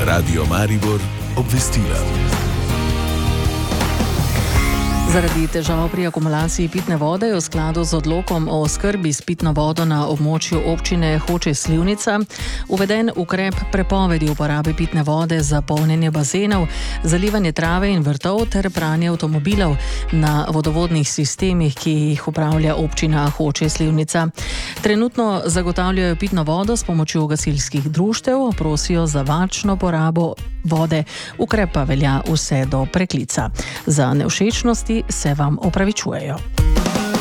Radio Maribor obvestila. Zaradi težav pri akumulaciji pitne vode je v skladu z odlokom o oskrbi s pitno vodo na območju občine Hoče - Slivnica uveden ukrep prepovedi uporabe pitne vode za polnjenje bazenov, zalivanje trave in vrtov ter pranje avtomobilov na vodovodnih sistemih, ki jih upravlja občina Hoče - Slivnica. Trenutno zagotavljajo pitno vodo s pomočjo gasilskih društev, prosijo za varčno porabo vode, ukrep pa velja vse do preklica. Za nevšečnosti se vam opravičujejo.